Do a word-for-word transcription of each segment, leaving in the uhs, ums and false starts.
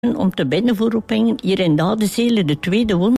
om te bidden voor roepingen. Hier in Dadezele, de tweede woensdag,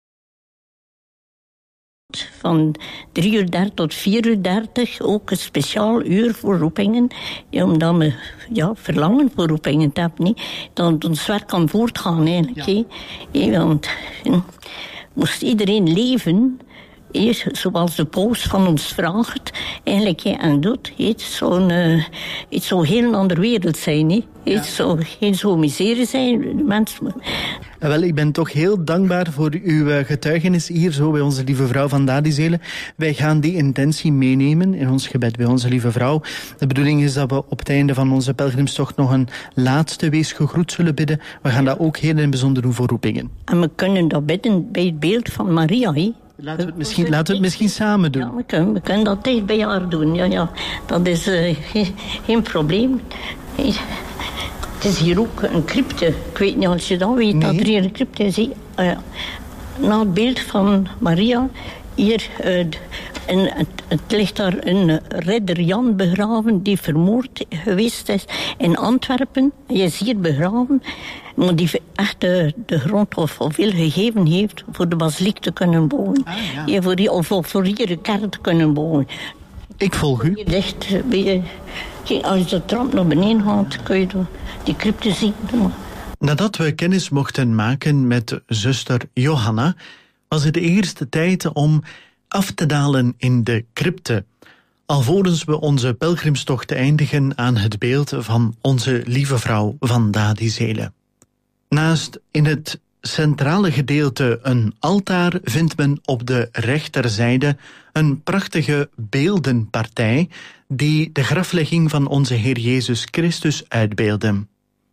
van drie uur dertig tot vier uur dertig, ook een speciaal uur voor roepingen. Ja, omdat we ja, verlangen voor roepingen te hebben. Nee. Dat ons werk kan voortgaan eigenlijk. Ja. Ja, want ja, moest iedereen leven, ja, zoals de paus van ons vraagt, eigenlijk ja, en doet. Het zou uh, het zou heel een andere wereld zijn. He. Ja. Het zou geen zo miserie zijn. De mensen... Wel, ik ben toch heel dankbaar voor uw getuigenis hier zo bij Onze Lieve Vrouw van Dadizele. Wij gaan die intentie meenemen in ons gebed bij Onze Lieve Vrouw. De bedoeling is dat we op het einde van onze pelgrimstocht nog een laatste wees gegroet zullen bidden. We gaan dat ook heel in het bijzonder doen voor roepingen. En we kunnen dat bidden bij het beeld van Maria. He. Laten we het misschien, laten we het misschien samen doen. Ja, we kunnen, we kunnen dat dicht bij haar doen. Ja, ja. Dat is uh, geen, geen probleem. Hey. Het is hier ook een crypte. Ik weet niet als je dat weet, nee. Dat er hier een crypte is. Uh, na het beeld van Maria, hier, uh, en het, het ligt daar een ridder Jan begraven die vermoord geweest is in Antwerpen. Hij is hier begraven, maar die echt de, de grond of veel gegeven heeft voor de basiliek te kunnen bouwen. Ah, ja. Ja, voor, of, of voor hier een kerk te kunnen bouwen. Ik volg u. Hier ligt, je, als je de trap naar beneden gaat, kun je die crypte zien. Nadat we kennis mochten maken met zuster Johanna, was het de eerste tijd om af te dalen in de crypte, alvorens we onze pelgrimstocht eindigen aan het beeld van Onze Lieve Vrouw van Dadizele. Naast in het centrale gedeelte een altaar vindt men op de rechterzijde een prachtige beeldenpartij die de graflegging van onze Heer Jezus Christus uitbeelden.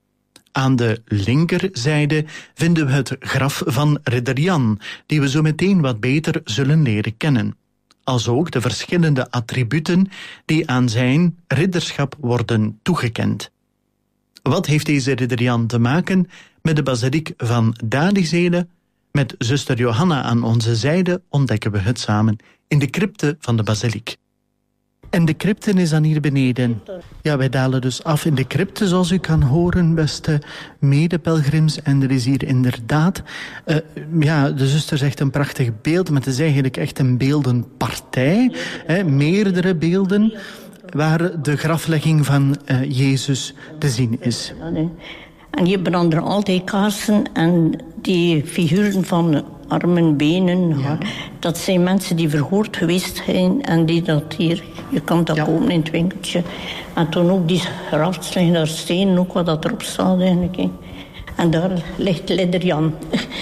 Aan de linkerzijde vinden we het graf van ridder Jan, die we zo meteen wat beter zullen leren kennen. Alsook de verschillende attributen die aan zijn ridderschap worden toegekend. Wat heeft deze ridder Jan te maken met de basiliek van Dadizele? Met zuster Johanna aan onze zijde ontdekken we het samen in de crypte van de basiliek. En de crypte is dan hier beneden. Ja, wij dalen dus af in de crypte, zoals u kan horen, beste medepelgrims. En er is hier inderdaad, uh, ja, de zuster zegt een prachtig beeld, maar het is eigenlijk echt een beeldenpartij. Hè, meerdere beelden waar de graflegging van uh, Jezus te zien is. En hier branden er altijd kaarsen en die figuren van armen, benen, ja. Dat zijn mensen die verhoord geweest zijn en die dat hier, je kan dat ja. kopen in het winkeltje. En toen ook die grafs liggen daar stenen, ook wat dat erop staat eigenlijk. He. En daar ligt ridder Jan.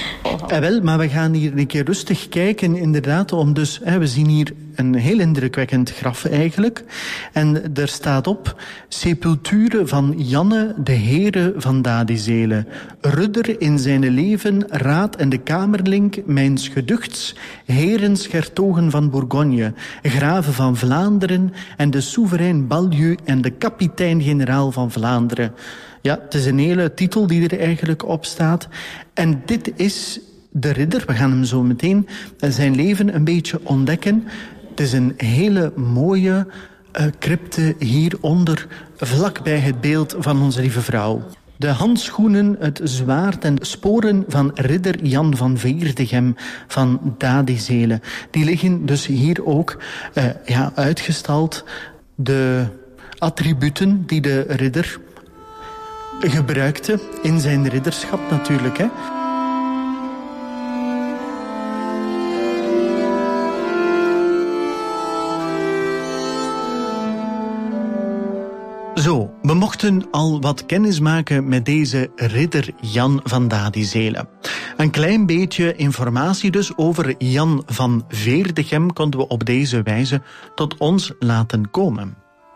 Eh, wel, maar we gaan hier een keer rustig kijken, inderdaad. Om dus, hè, we zien hier een heel indrukwekkend graf eigenlijk. En er staat op: sepulture van Janne, de Heere van Dadizele. Rudder in zijn leven, raad en de kamerlink, mijns geduchts, herens Gertogen van Bourgogne, graven van Vlaanderen en de soeverein Ballieu en de kapitein-generaal van Vlaanderen. Ja, het is een hele titel die er eigenlijk op staat. En dit is de ridder. We gaan hem zo meteen zijn leven een beetje ontdekken. Het is een hele mooie uh, crypte hieronder, vlak bij het beeld van Onze Lieve Vrouw. De handschoenen, het zwaard en de sporen van ridder Jan van Veerdegem van Dadizele. Die liggen dus hier ook uh, ja, uitgestald. De attributen die de ridder gebruikte in zijn ridderschap natuurlijk, hè. Zo, we mochten al wat kennis maken met deze ridder Jan van Dadizele. Een klein beetje informatie dus over Jan van Veerdegem konden we op deze wijze tot ons laten komen.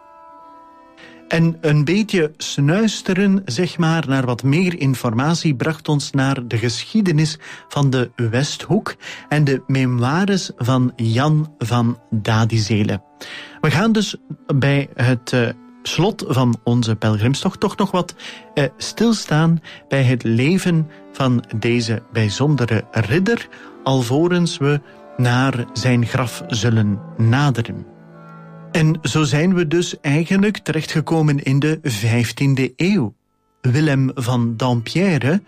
En een beetje snuisteren, zeg maar, naar wat meer informatie bracht ons naar de geschiedenis van de Westhoek en de memoires van Jan van Dadizele. We gaan dus bij het uh, slot van onze pelgrimstocht toch nog wat uh, stilstaan bij het leven van deze bijzondere ridder, alvorens we naar zijn graf zullen naderen. En zo zijn we dus eigenlijk terechtgekomen in de vijftiende eeuw. Willem van Dampierre,